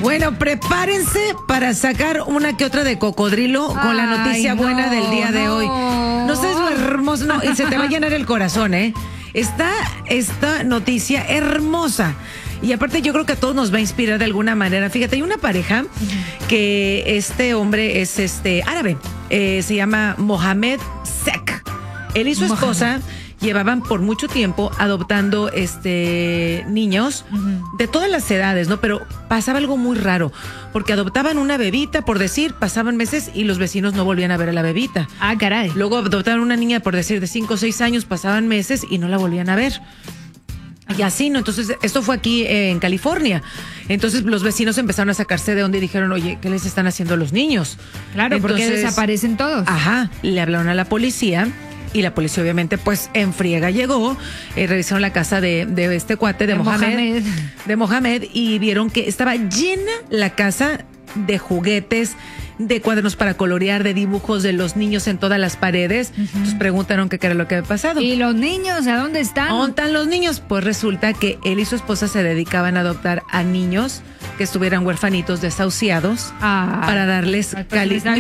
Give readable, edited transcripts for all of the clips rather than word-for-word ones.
Bueno, prepárense para sacar una que otra de cocodrilo con la noticia buena del día de hoy. No sabes lo hermoso, no, y se te va a llenar el corazón, ¿eh? Esta noticia hermosa. Y aparte yo creo que a todos nos va a inspirar de alguna manera. Fíjate, hay una pareja que este hombre es árabe. Se llama Mohamed Sek. Él y su esposa llevaban por mucho tiempo adoptando niños de todas las edades, ¿no? Pero pasaba algo muy raro, porque adoptaban una bebita, por decir, pasaban meses y los vecinos no volvían a ver a la bebita. Ah, caray. Luego adoptaban una niña, por decir, de 5 o 6 años, pasaban meses y no la volvían a ver. Y así, ¿no? Entonces, esto fue aquí en California. Entonces, los vecinos empezaron a sacarse de onda y dijeron, oye, ¿qué les están haciendo a los niños? Claro, porque desaparecen todos. Ajá, le hablaron a la policía. Y la policía obviamente pues en friega llegó, revisaron la casa de este cuate, de Mohamed, y vieron que estaba llena la casa de juguetes, de cuadernos para colorear, de dibujos de los niños en todas las paredes. Entonces preguntaron qué era lo que había pasado. ¿Y los niños? ¿A dónde están? ¿Dónde están los niños? Pues resulta que él y su esposa se dedicaban a adoptar a niños que estuvieran huérfanitos, desahuciados, para darles calidad.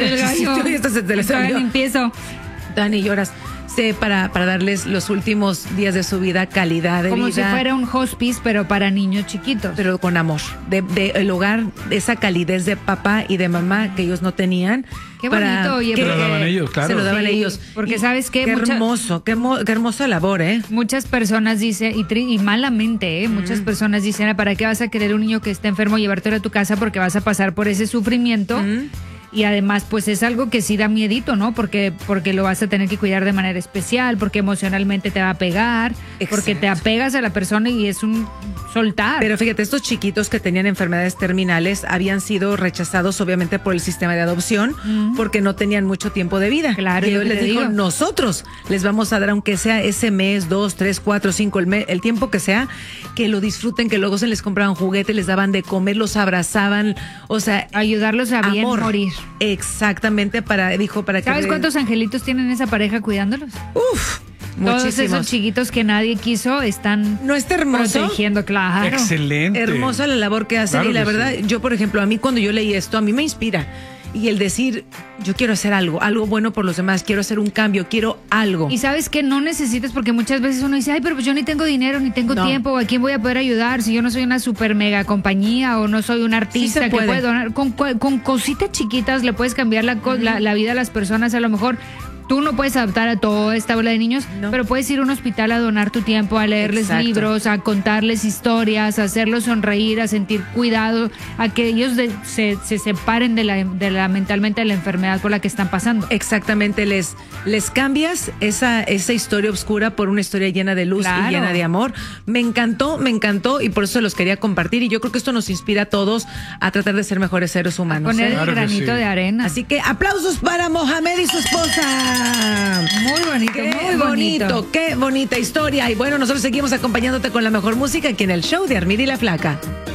Empiezo. Dani, lloras. Para darles los últimos días de su vida, calidad de vida. Como si fuera un hospice, pero para niños chiquitos. Pero con amor. El hogar, esa calidez de papá y de mamá que ellos no tenían. Qué bonito, oye. Se lo daban ellos, claro. Se lo daban ellos. Porque ¿sabes qué? Qué hermoso, qué hermosa labor, ¿eh? Muchas personas dicen, y malamente, muchas personas dicen, ¿para qué vas a querer un niño que esté enfermo llevártelo a tu casa? Porque vas a pasar por ese sufrimiento. Y además, pues es algo que sí da miedito, ¿no? Porque lo vas a tener que cuidar de manera especial, porque emocionalmente te va a pegar, porque te apegas a la persona y es un soltar. Pero fíjate, estos chiquitos que tenían enfermedades terminales habían sido rechazados obviamente por el sistema de adopción porque no tenían mucho tiempo de vida. Claro. Y yo les digo, nosotros les vamos a dar, aunque sea ese mes, 2, 3, 4, 5, el tiempo que sea, que lo disfruten, que luego se les compraban juguetes, les daban de comer, los abrazaban, o sea, ayudarlos a bien morir. Exactamente, para que... ¿Sabes cuántos angelitos tienen esa pareja cuidándolos? Uf, todos muchísimos. esos chiquitos que nadie quiso están ¿No está hermoso? protegiendo, claro. Excelente. Hermosa la labor que hacen, Claro y la que verdad, sí. yo por ejemplo, a mí cuando yo leí esto, a mí me inspira. Y el decir, yo quiero hacer algo bueno por los demás, quiero hacer un cambio, quiero algo. Y sabes que no necesitas, porque muchas veces uno dice, ay, pero pues yo ni tengo dinero, ni tengo tiempo, ¿a quién voy a poder ayudar? Si yo no soy una super mega compañía o no soy un artista que puede donar. Con cositas chiquitas le puedes cambiar la vida a las personas. A lo mejor tú no puedes adaptar a toda esta bola de niños, pero puedes ir a un hospital a donar tu tiempo, a leerles libros, a contarles historias, a hacerlos sonreír, a sentir cuidado, a que ellos se separen de la mentalmente de la enfermedad por la que están pasando. Exactamente, les cambias esa historia oscura por una historia llena de luz y llena de amor. Me encantó y por eso los quería compartir, y yo creo que esto nos inspira a todos a tratar de ser mejores seres humanos. Poner el granito de arena. Así que aplausos para Mohamed y su esposa. Muy bonito, muy bonito. Qué bonita historia. Y bueno, nosotros seguimos acompañándote con la mejor música aquí en el show de Armida y la Flaca.